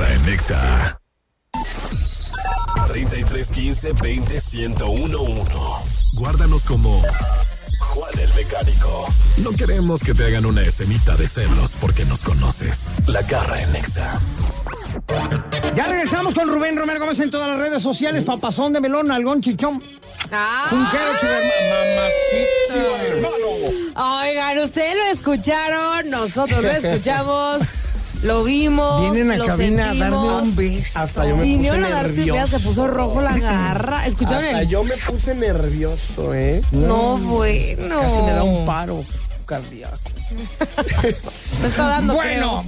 garra en Nexa. 3315-20-1011. Guárdanos como Juan el Mecánico. No queremos que te hagan una escenita de celos porque nos conoces. La garra en Nexa. Ya regresamos con Rubén Romero Gómez en todas las redes sociales. Papazón de melón, algón, chichón. Funquero, mamacita. Oigan, ustedes lo escucharon, nosotros lo escuchamos, lo vimos. Vienen a lo cabina sentimos. a darme un beso. Hasta yo me Vinieron puse a darte un beso, nervioso. se puso rojo la garra. ¿Escucharon Hasta yo me puse nervioso, No, bueno. Casi me da un paro cardíaco. Se está dando, creo.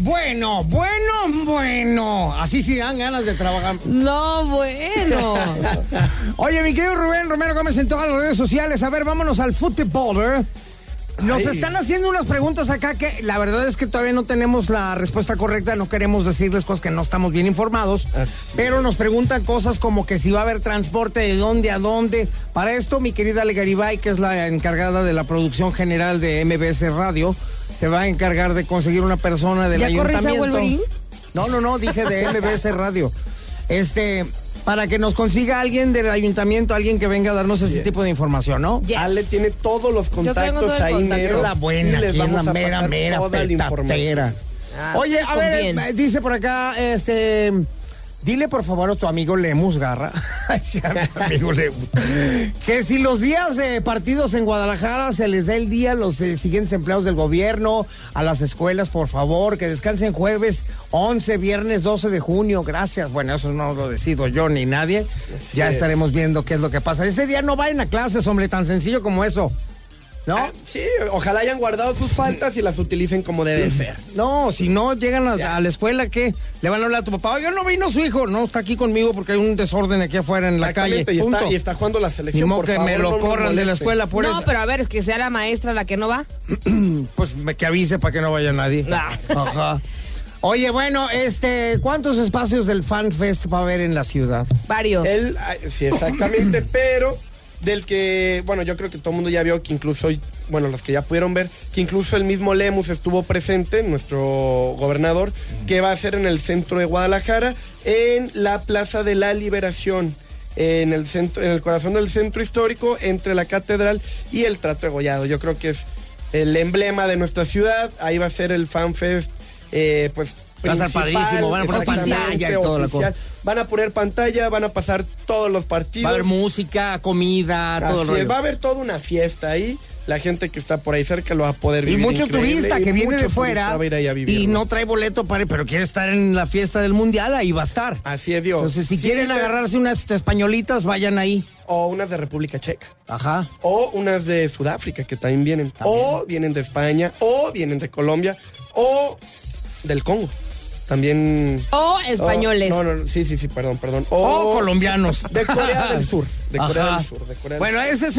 Bueno. Así sí dan ganas de trabajar. No, bueno. Oye, mi querido Rubén Romero Gómez en todas las redes sociales. A ver, vámonos al fútbol. Nos están haciendo unas preguntas acá que la verdad es que todavía no tenemos la respuesta correcta. No queremos decirles cosas que no estamos bien informados. Pero nos preguntan cosas como que si va a haber transporte, de dónde a dónde. Para esto, mi querida Ale Garibay, que es la encargada de la producción general de MBS Radio, se va a encargar de conseguir una persona del ayuntamiento. ¿Ya Wolverine? No, dije de MBS Radio. Para que nos consiga alguien del ayuntamiento, alguien que venga a darnos ese tipo de información, ¿no? Yes. Ale tiene todos los contactos ahí, Es la buena, y les aquí es vamos la a mera pasar toda la petatera. Oye, a ver, dice por acá, dile por favor a tu amigo Lemus Garra, amigo Lemus, que si los días de partidos en Guadalajara se les da el día a los siguientes empleados del gobierno, a las escuelas, por favor, que descansen jueves 11, viernes 12 de junio, gracias. Bueno, eso no lo decido yo ni nadie, ya estaremos viendo qué es lo que pasa. Ese día no vayan a clases, hombre, tan sencillo como eso. ¿No? Sí, ojalá hayan guardado sus faltas y las utilicen como debe ser. No, si no llegan a la escuela, ¿qué? Le van a hablar a tu papá, oye, no vino su hijo, no, está aquí conmigo porque hay un desorden aquí afuera en la calle. Y está jugando la selección, Ni modo por que favor, me lo corran de la escuela por eso. No, pero a ver, es que sea la maestra la que no va. Pues que avise para que no vaya nadie. Ajá. Oye, bueno, ¿cuántos espacios del Fan Fest va a haber en la ciudad? Varios. Sí, exactamente, pero del que, bueno, yo creo que todo el mundo ya vio que incluso, bueno, los que ya pudieron ver, que incluso el mismo Lemus estuvo presente, nuestro gobernador, que va a ser en el centro de Guadalajara, en la Plaza de la Liberación, en el centro, en el corazón del centro histórico, entre la catedral y el Teatro Degollado. Yo creo que es el emblema de nuestra ciudad. Ahí va a ser el Fan Fest, pues va a estar padrísimo, van a poner pantalla y toda la cosa. Van a poner pantalla, van a pasar todos los partidos. Va a haber música, comida, todo el rollo. Va a haber toda una fiesta ahí. La gente que está por ahí cerca lo va a poder vivir. Y mucho turista que viene de fuera y no trae boleto pero quiere estar en la fiesta del mundial, ahí va a estar. Así es, Dios. Entonces, si quieren agarrarse unas españolitas, vayan ahí. O unas de República Checa. Ajá. O unas de Sudáfrica, que también vienen. O vienen de España, o vienen de Colombia, o del Congo. También. O españoles. Sí, perdón. O colombianos. De Corea del Sur. De Corea del Sur. Bueno, ese es